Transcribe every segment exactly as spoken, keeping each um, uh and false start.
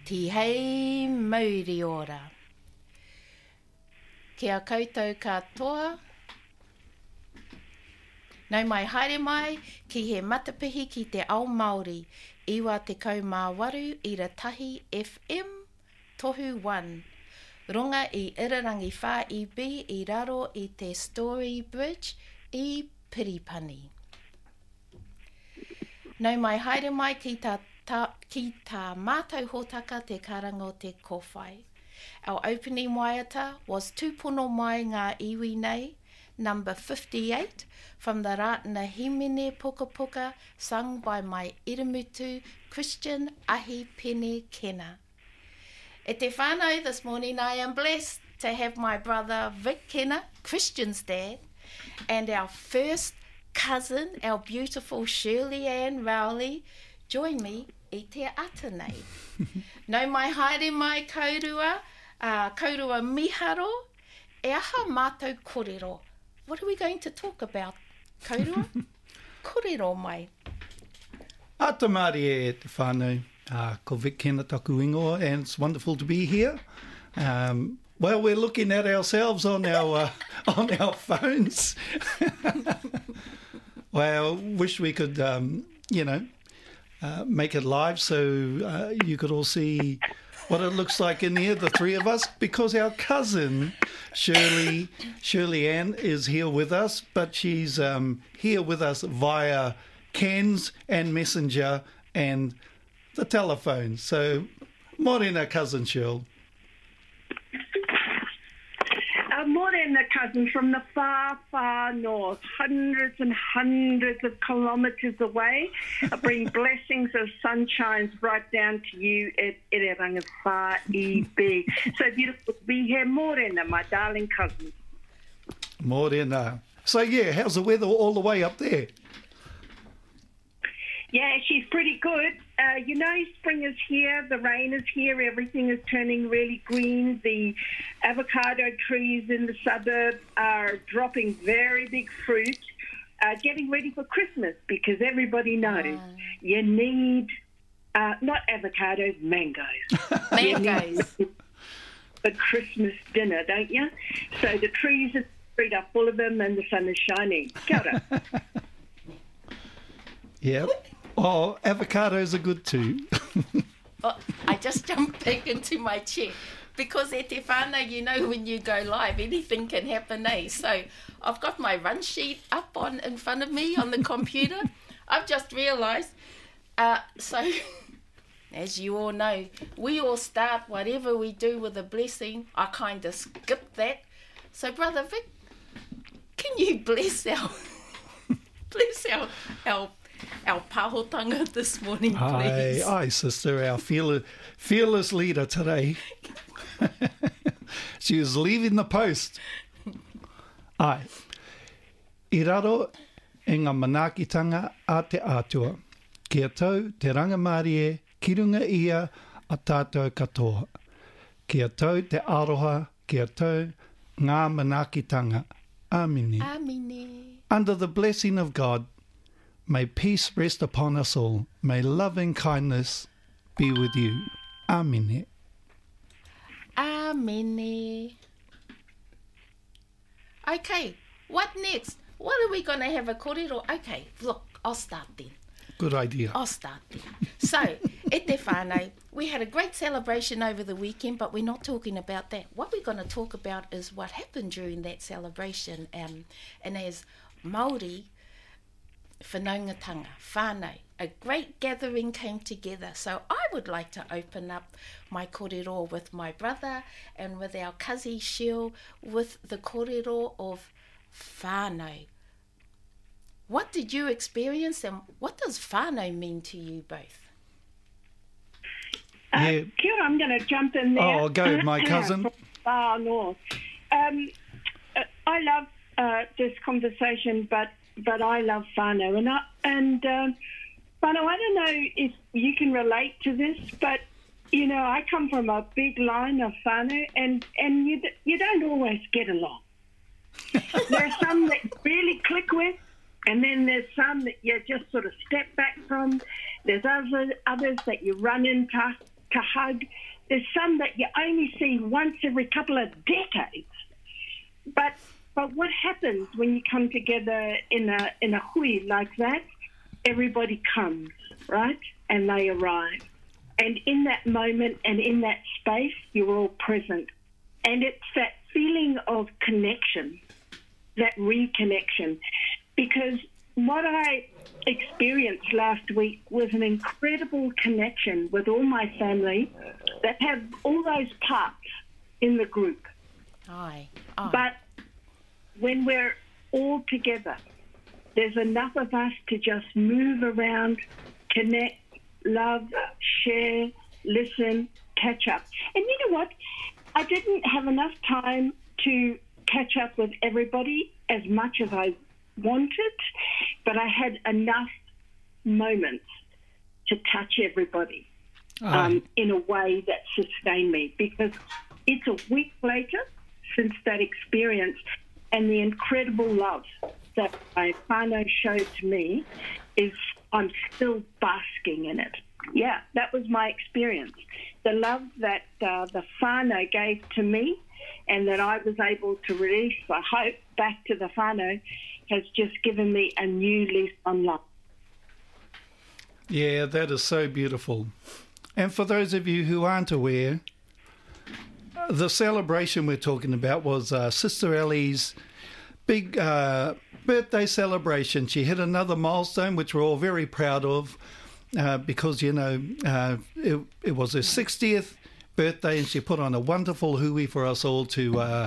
Ti hei mauri ora. Kia koutou katoa. Nau mai haere mai ki he matapihi ki te ao Māori. Iwa te kaumāwaru i Ratahi F M tohu one. Runga i Irarangi whā I B i raro i te Story Bridge i Piripani. Nau mai haere mai ki tā, tā, ki tā mātou hōtaka te karango te kōwhai. Our opening waiata was Tūpono mai ngā iwi nei, number fifty-eight, from the Rātana Himene Puka Puka, sung by my iramutu Christian Ahi Pene Kena. E te whānau this morning, I am blessed to have my brother Vic Kena, Christian's dad, and our first cousin, our beautiful Shirley Ann Rowley, join me I te ata nei. Nau mai haere mai kaurua, uh, kaurua miharo, e aha mātou kōrero. What are we going to talk about, kaurua? Kōrero mai. Ata Māori e te whānau, uh, ko Vic Kena taku ingoa, and it's wonderful to be here. Um, well, we're looking at ourselves on our uh, on our phones. Well, wish we could, um, you know, uh, make it live so uh, you could all see what it looks like in here, the three of us, because our cousin Shirley Shirley Ann is here with us, but she's um, here with us via Cairns and Messenger and the telephone. So, morena, cousin Shirl. Uh, morena, cousin, from the far, far north, hundreds and hundreds of kilometres away. I bring blessings of sunshines right down to you at Irarangi Whā I B. So beautiful to be here. Morena, my darling cousin. Morena. So, yeah, how's the weather all the way up there? Yeah, she's pretty good. Uh, you know, spring is here, the rain is here, everything is turning really green. The avocado trees in the suburb are dropping very big fruit, uh, getting ready for Christmas, because everybody knows uh. you need, uh, not avocados, mangoes. Mangoes. For Christmas dinner, don't you? So the trees are, street are full of them and the sun is shining. Kia ora. Yeah. Oh, avocados are good too. Oh, I just jumped back into my chair because e te whānau, you know, when you go live, anything can happen, eh? So I've got my run sheet up on in front of me on the computer. I've just realised. Uh, so, as you all know, we all start whatever we do with a blessing. I kind of skip that. So, Brother Vic, can you bless our, bless our, our Our pahotanga this morning, please. Aye, aye, sister, our fearless, fearless leader today. She was leaving the post. Aye. I raro e ngā manaakitanga a te atua. Kia tau te rangamārie e, ki runga ia a tātou katoa. Kia tau te aroha, kia tau ngā manaakitanga. Amine. Amine. Under the blessing of God, may peace rest upon us all. May loving kindness be with you. Amine. Amine. Okay, what next? What are we going to have a kōrero? Okay, look, I'll start then. Good idea. I'll start then. So, e te whānau, we had a great celebration over the weekend, but we're not talking about that. What we're going to talk about is what happened during that celebration. Um, and as Māori, whanaungatanga, whānau, a great gathering came together. So I would like to open up my kōrero with my brother and with our kazi Shil with the kōrero of whānau. What did you experience and what does whānau mean to you both? Uh, Yeah. Kia ora, I'm going to jump in there. Oh, go, my cousin. From far north. Um, uh, I love uh, this conversation, but but I love whānau. And, I, and um, whānau, I don't know if you can relate to this, but, you know, I come from a big line of whānau, and, and you, you don't always get along. There are some that you really click with, and then there's some that you just sort of step back from. There's other, others that you run into to hug. There's some that you only see once every couple of decades. But but what happens when you come together in a in a hui like that? Everybody comes, right? And they arrive. And in that moment and in that space, you're all present. And it's that feeling of connection, that reconnection. Because what I experienced last week was an incredible connection with all my family that have all those parts in the group. Aye. Aye. But when we're all together, there's enough of us to just move around, connect, love, share, listen, catch up. And you know what? I didn't have enough time to catch up with everybody as much as I wanted, but I had enough moments to touch everybody um, in a way that sustained me, because it's a week later since that experience, and the incredible love that my whānau showed to me is I'm still basking in it. Yeah, that was my experience. The love that uh, the whānau gave to me and that I was able to release, I hope, back to the whānau has just given me a new lease on life. Yeah, that is so beautiful. And for those of you who aren't aware, the celebration we're talking about was uh, Sister Ellie's big uh, birthday celebration. She hit another milestone, which we're all very proud of, uh, because, you know, uh, it, it was her sixtieth birthday, and she put on a wonderful hui for us all to uh,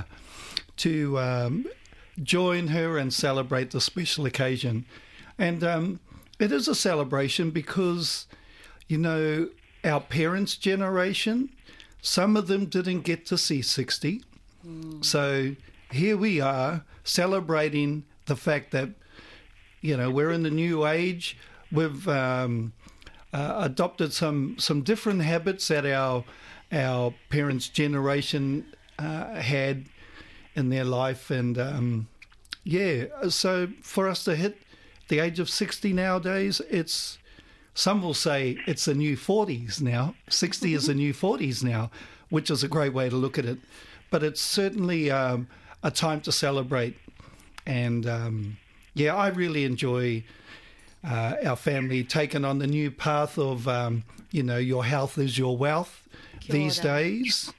to um, join her and celebrate the special occasion. And um, it is a celebration because, you know, our parents' generation, some of them didn't get to see sixty. Mm. So here we are celebrating the fact that, you know, we're in the new age. We've um, uh, adopted some some different habits that our our parents' generation uh, had in their life, and um, yeah. So for us to hit the age of sixty nowadays, it's, some will say it's the new forties now. sixty is the new forties now, which is a great way to look at it. But it's certainly um, a time to celebrate. And, um, yeah, I really enjoy uh, our family taking on the new path of, um, you know, your health is your wealth these days.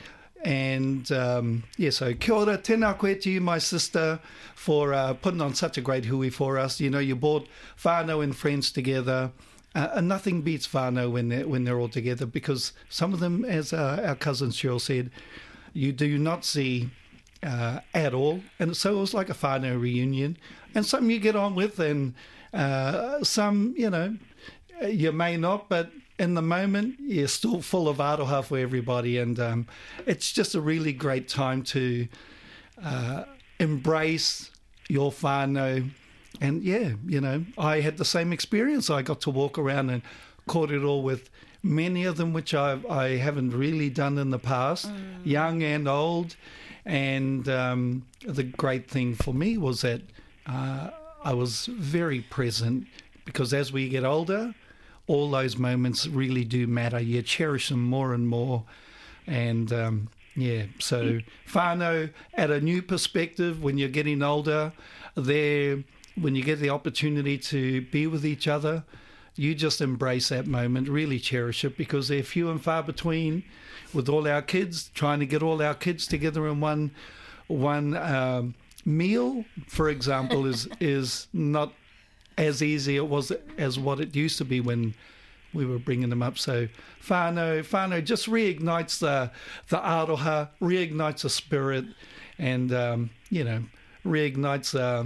And, um, yeah, so kia ora, tēnā koe to you, my sister, for uh, putting on such a great hui for us. You know, you brought whānau and friends together. Uh, and nothing beats whānau when they're, when they're all together, because some of them, as uh, our cousin Cheryl said, you do not see uh, at all. And so it was like a whānau reunion. And some you get on with, and uh, some, you know, you may not, but in the moment, you're still full of aroha for everybody. And um, it's just a really great time to uh, embrace your whānau. And yeah, you know, I had the same experience. I got to walk around and caught it all with many of them, which I've, I haven't really done in the past, mm. young and old. And um, the great thing for me was that uh, I was very present, because as we get older, all those moments really do matter. You cherish them more and more. And um, yeah, so whānau at a new perspective when you're getting older, there, when you get the opportunity to be with each other, you just embrace that moment, really cherish it, because they're few and far between. With all our kids, trying to get all our kids together in one one um, meal, for example, is is not as easy it was as what it used to be when we were bringing them up. So whānau, whānau just reignites the the aroha, reignites the spirit, and um, you know, reignites uh,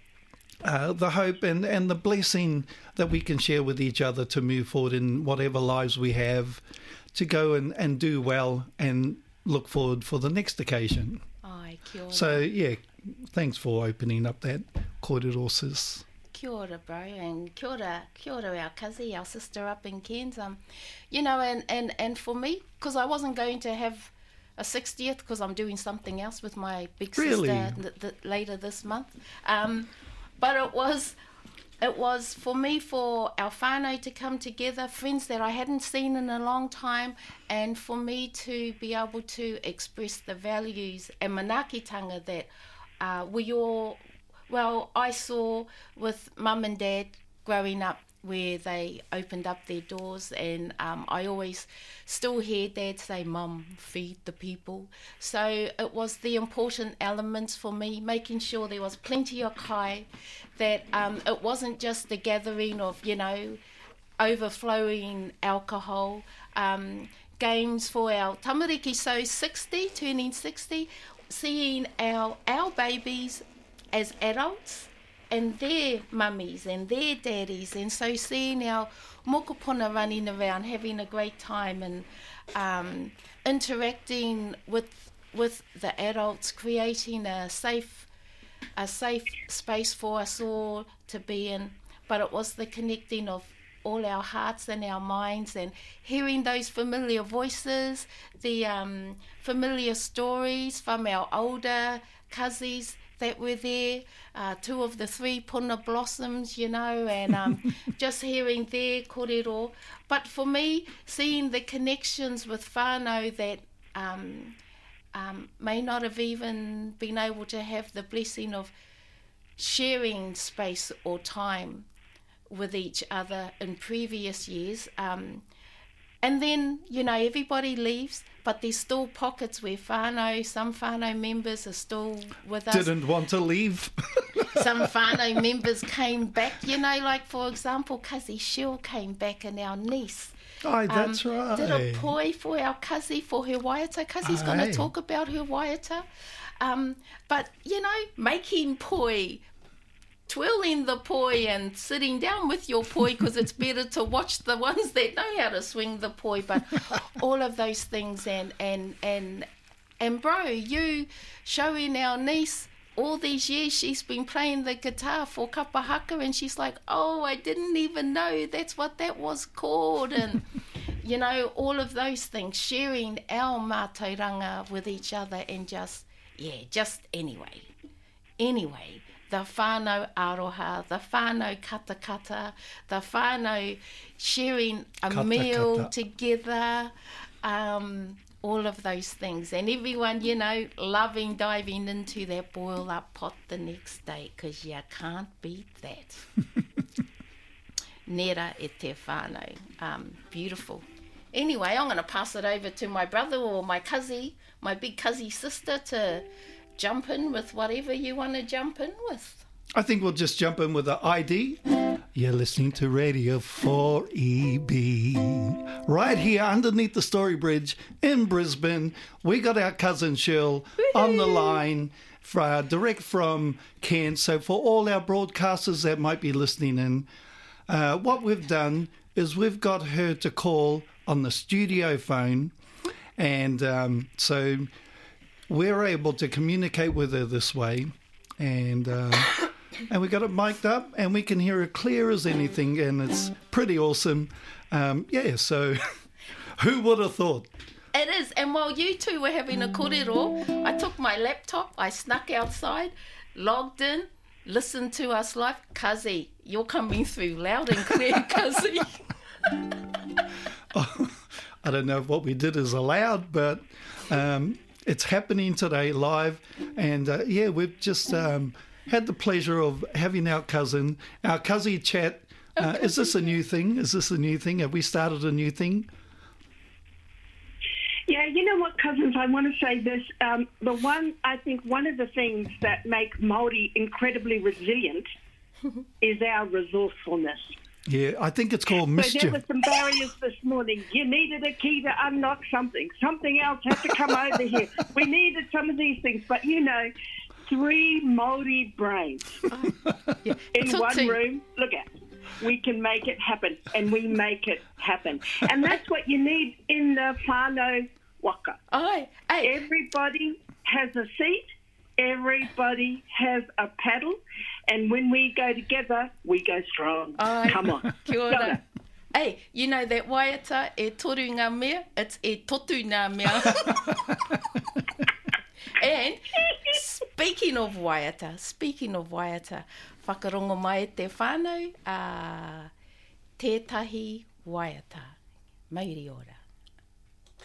uh, the hope and, and the blessing that we can share with each other to move forward in whatever lives we have, to go and, and do well and look forward for the next occasion. Ai, kia ora. So, yeah, thanks for opening up that kōrero, sis. Kia ora, bro, and kia ora, kia ora our kazi, our sister up in Cairns. Um, you know, and, and, and for me, because I wasn't going to have a sixtieth, because I'm doing something else with my big Really? sister th- th- later this month. Um, but it was it was for me, for our whānau to come together, friends that I hadn't seen in a long time, and for me to be able to express the values and manaakitanga that uh, we all, well, I saw with mum and dad growing up, where they opened up their doors, and um, I always still hear Dad say, "Mum, feed the people." So it was the important elements for me, making sure there was plenty of kai, that um, it wasn't just the gathering of, you know, overflowing alcohol, um, games for our tamariki, so sixty, turning sixty, seeing our, our babies as adults, and their mummies and their daddies, and so seeing our mokopuna running around having a great time, and um, interacting with with the adults, creating a safe a safe space for us all to be in. But it was the connecting of all our hearts and our minds, and hearing those familiar voices, the um, familiar stories from our older cousins that were there, uh, two of the three puna blossoms, you know, and um, just hearing their kōrero. But for me, seeing the connections with whānau that um, um, may not have even been able to have the blessing of sharing space or time with each other in previous years. Um, and then, you know, everybody leaves, but there's still pockets where whānau, some whānau members are still with us. Didn't want to leave. Some whānau members came back, you know, like, for example, Kazi Shil came back, and our niece. Aye, that's um, right. Did a poi for our Kazi for her waiata. Kazi's going to talk about her waiata. Um, but, you know, making poi, twirling the poi and sitting down with your poi, because it's better to watch the ones that know how to swing the poi, but all of those things, and and and and bro, you showing our niece all these years she's been playing the guitar for kapahaka, and she's like, oh, I didn't even know that's what that was called, and you know, all of those things, sharing our mātauranga with each other, and just yeah just anyway anyway the whānau aroha, the whānau katakata, the whānau sharing a Kata meal kata. together, um, all of those things. And everyone, you know, loving diving into that boil up pot the next day, because you can't beat that. Nera e te whānau. Um, beautiful. Anyway, I'm going to pass it over to my brother or my cousin, my big cousin sister, to jump in with whatever you want to jump in with. I think we'll just jump in with the I D. You're listening to Radio four E B. Right here underneath the Story Bridge in Brisbane. We got our cousin Shirl on the line, for, uh, direct from Cairns. So for all our broadcasters that might be listening in, uh, what we've done is we've got her to call on the studio phone. And um, so we're able to communicate with her this way, and uh, and we got it mic'd up, and we can hear her clear as anything, and it's pretty awesome. Um, yeah, so who would have thought? It is, and while you two were having a kōrero, I took my laptop, I snuck outside, logged in, listened to us live. Kazi, you're coming through loud and clear, Kazi. Oh, I don't know if what we did is allowed, but Um, it's happening today live, and uh, yeah, we've just um, had the pleasure of having our cousin, our cousin chat. Uh, is this a new thing? Is this a new thing? Have we started a new thing? Yeah, you know what, cousins, I want to say this. Um, the one, I think one of the things that make Māori incredibly resilient is our resourcefulness. Yeah, I think it's called So mischief. there were some barriers this morning. You needed a key to unlock something. Something else had to come over here. We needed some of these things. But, you know, three Māori brains Yeah. in Took one two. room. Look at it. We can make it happen, and we make it happen. And that's what you need in the whānau waka. Aye, hey, Everybody has a seat. Everybody has a paddle. And when we go together, we go strong. Aye. Come on. Kia ora. Go. Hey, you know that waiata, e toru ngā mea, it's e totu ngā mea. And speaking of waiata, speaking of waiata, whakarongo mai e te whānau, uh, tētahi waiata. Mauri ora.